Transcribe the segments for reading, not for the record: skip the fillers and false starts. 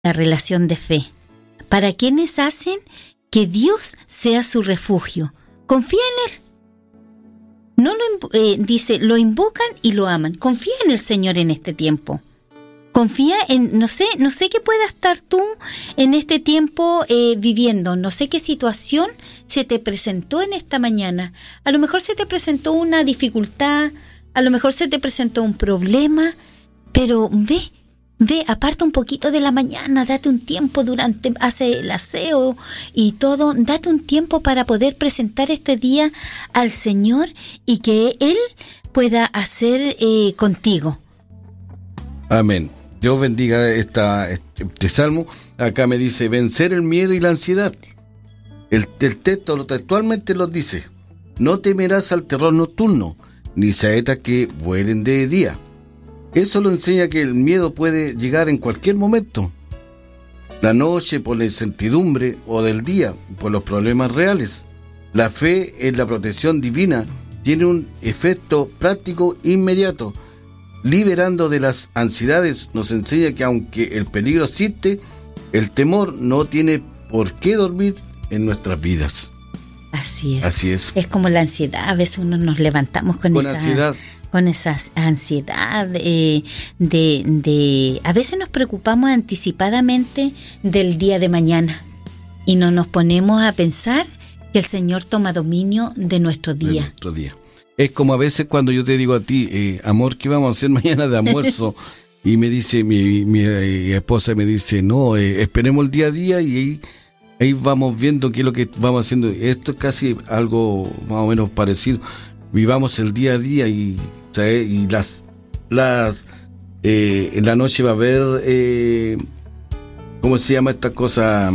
la relación de fe. Para quienes hacen que Dios sea su refugio. Confía en Él. No dice, lo invocan y lo aman. Confía en el Señor en este tiempo. Confía en, no sé qué pueda estar tú en este tiempo viviendo. No sé qué situación se te presentó en esta mañana. A lo mejor se te presentó una dificultad, a lo mejor se te presentó un problema, pero ve, aparta un poquito de la mañana, date un tiempo hace el aseo y todo, date un tiempo para poder presentar este día al Señor y que Él pueda hacer contigo. Amén. Dios bendiga este salmo. Acá me dice, vencer el miedo y la ansiedad. El texto textualmente lo dice, no temerás al terror nocturno, ni saetas que vuelen de día. Eso lo enseña que el miedo puede llegar en cualquier momento. La noche por la incertidumbre o del día por los problemas reales. La fe en la protección divina tiene un efecto práctico inmediato. Liberando de las ansiedades nos enseña que aunque el peligro existe, el temor no tiene por qué dormir en nuestras vidas. Así es. Así es. Es como la ansiedad. A veces uno nos levantamos con esa ansiedad. Con esa ansiedad a veces nos preocupamos anticipadamente del día de mañana y no nos ponemos a pensar que el Señor toma dominio de nuestro día. Es como a veces cuando yo te digo a ti, amor, ¿qué vamos a hacer mañana de almuerzo? Y me dice, mi esposa me dice, no, esperemos el día a día y ahí vamos viendo qué es lo que vamos haciendo. Esto es casi algo más o menos parecido. Vivamos el día a día y en la noche va a haber, ¿cómo se llama esta cosa?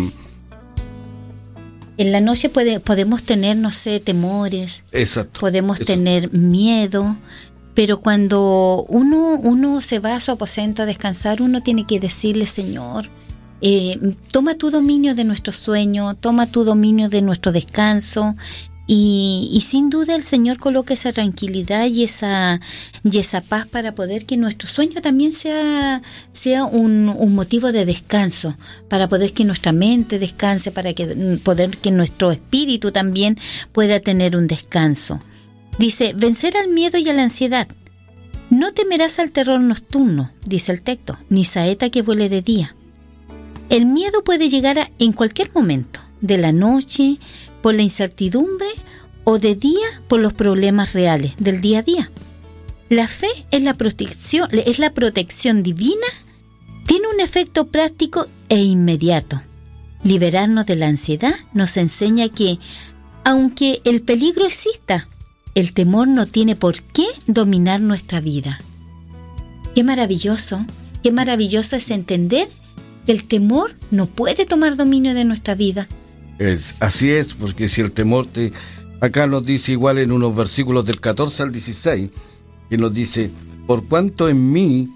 En la noche podemos tener, no sé, temores. Exacto. Podemos tener miedo, pero cuando uno se va a su aposento a descansar, uno tiene que decirle, Señor, toma tu dominio de nuestro sueño, toma tu dominio de nuestro descanso. Y sin duda el Señor coloca esa tranquilidad y esa paz para poder que nuestro sueño también sea un motivo de descanso, para poder que nuestra mente descanse, para poder que nuestro espíritu también pueda tener un descanso. Dice, vencer al miedo y a la ansiedad. No temerás al terror nocturno, dice el texto, ni saeta que vuele de día. El miedo puede llegar en cualquier momento, de la noche, por la incertidumbre o de día por los problemas reales del día a día. La fe es la protección divina, tiene un efecto práctico e inmediato. Liberarnos de la ansiedad nos enseña que, aunque el peligro exista, el temor no tiene por qué dominar nuestra vida. Qué maravilloso es entender que el temor no puede tomar dominio de nuestra vida. Así es, porque si el temor acá nos dice igual en unos versículos del 14 al 16, que nos dice, por cuanto en mí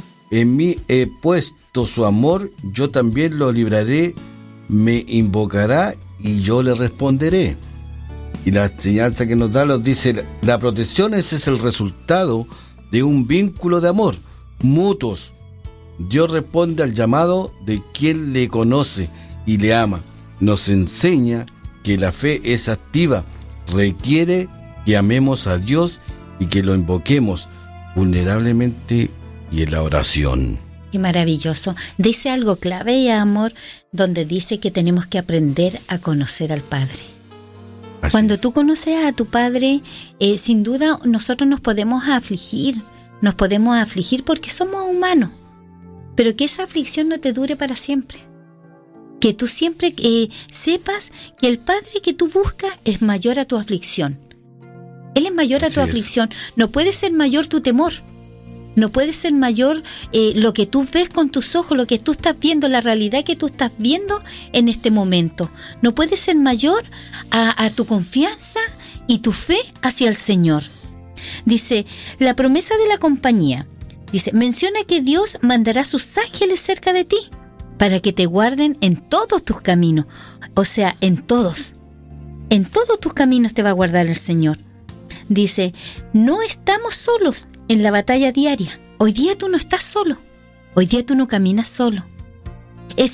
he puesto su amor, yo también lo libraré, me invocará y yo le responderé. Y la enseñanza que nos da nos dice, la protección ese es el resultado de un vínculo de amor, mutuos. Dios responde al llamado de quien le conoce y le ama. Nos enseña que la fe es activa, requiere que amemos a Dios y que lo invoquemos vulnerablemente y en la oración. Qué maravilloso. Dice algo clave, amor, donde dice que tenemos que aprender a conocer al Padre. Cuando tú conoces a tu Padre, sin duda nosotros nos podemos afligir porque somos humanos, pero que esa aflicción no te dure para siempre. Que tú siempre sepas que el Padre que tú buscas es mayor a tu aflicción. Él es mayor a tu aflicción. No puede ser mayor tu temor. No puede ser mayor lo que tú ves con tus ojos, lo que tú estás viendo, la realidad que tú estás viendo en este momento. No puede ser mayor a tu confianza y tu fe hacia el Señor. Dice, la promesa de la compañía. Dice, menciona que Dios mandará sus ángeles cerca de ti para que te guarden en todos tus caminos. O sea, en todos tus caminos te va a guardar el Señor. Dice, no estamos solos en la batalla diaria. Hoy día tú no estás solo. Hoy día tú no caminas solo. Es